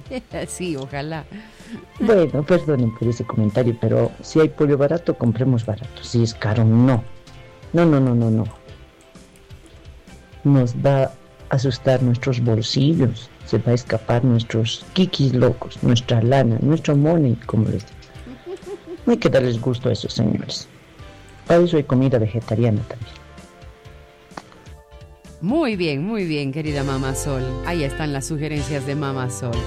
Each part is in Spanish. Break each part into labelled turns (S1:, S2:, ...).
S1: Sí, ojalá.
S2: Bueno, perdonen por ese comentario, pero si hay pollo barato, compremos barato. Si es caro, no. No, no, no, no, no. Nos va a asustar nuestros bolsillos. Se va a escapar nuestros kikis locos, nuestra lana, nuestro money, como les digo. No hay que darles gusto a esos señores. Para eso hay comida vegetariana también.
S1: Muy bien, querida Mamá Sol. Ahí están las sugerencias de Mamá Sol.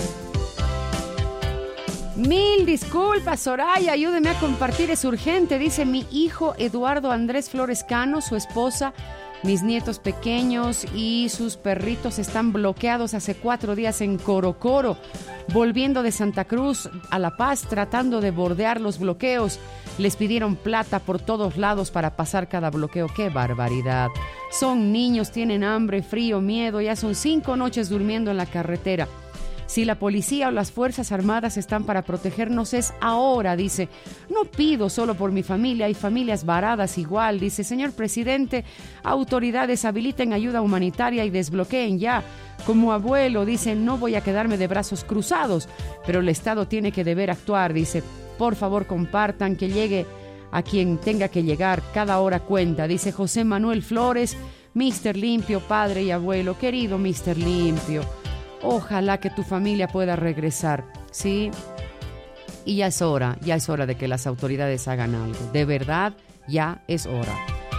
S1: Mil disculpas, Soraya, ayúdeme a compartir, es urgente. Dice mi hijo Eduardo Andrés Flores Cano, su esposa, mis nietos pequeños y sus perritos están bloqueados hace 4 días en Corocoro, volviendo de Santa Cruz a La Paz, tratando de bordear los bloqueos. Les pidieron plata por todos lados para pasar cada bloqueo. ¡Qué barbaridad! Son niños, tienen hambre, frío, miedo, ya son 5 noches durmiendo en la carretera. Si la policía o las Fuerzas Armadas están para protegernos es ahora, dice. No pido solo por mi familia, hay familias varadas igual, dice. Señor presidente, autoridades habiliten ayuda humanitaria y desbloqueen ya. Como abuelo, dice, no voy a quedarme de brazos cruzados, pero el Estado tiene que deber actuar, dice. Por favor, compartan, que llegue a quien tenga que llegar, cada hora cuenta, dice José Manuel Flores, Mister Limpio, padre y abuelo. Querido Mister Limpio, ojalá que tu familia pueda regresar, ¿sí? Y ya es hora de que las autoridades hagan algo. De verdad, ya es hora.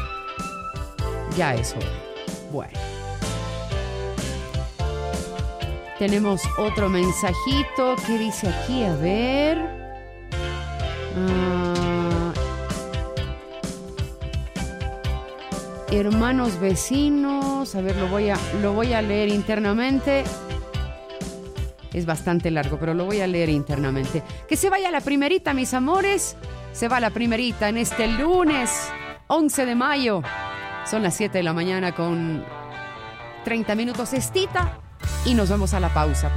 S1: Ya es hora. Bueno. Tenemos otro mensajito que dice aquí, a ver. Hermanos vecinos, a ver, lo voy a leer internamente. Es bastante largo, pero lo voy a leer internamente. Que se vaya la primerita, mis amores. Se va la primerita en este lunes 11 de mayo. Son las 7 de la mañana con 30 minutos estita. Y nos vamos a la pausa.